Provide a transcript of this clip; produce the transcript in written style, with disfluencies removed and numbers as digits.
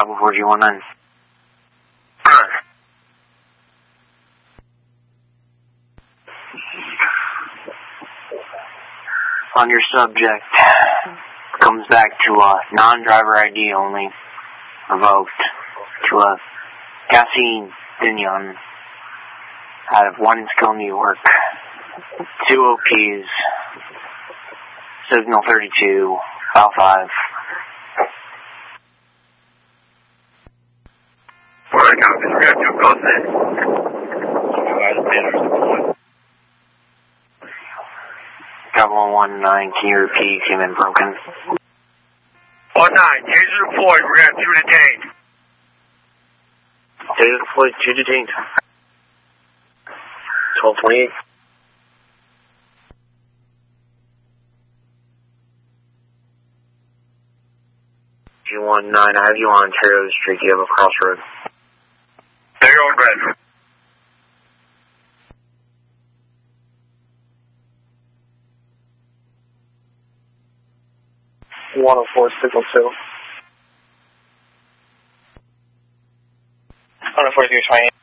Bravo 4G19. On your subject, comes back to a non-driver ID only, revoked, to a Cassine Dignon out of Winskill, New York. 2 OPs, signal 32, file 5. Alright, copy. We got 2 calls in. Cabo 19, can you repeat? Came in broken. 19, taser deployed. We're going to have 2 detained. Taser deployed, 2 detained. 1228. G19, I have you on Ontario Street. Do you have a crossroad? There you go, Red. .104 signal 2. 104 020.